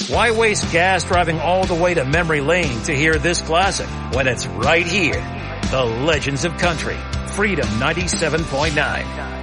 Why waste gas driving all the way to memory lane to hear this classic when it's right here? The Legends of Country, Freedom 97.9.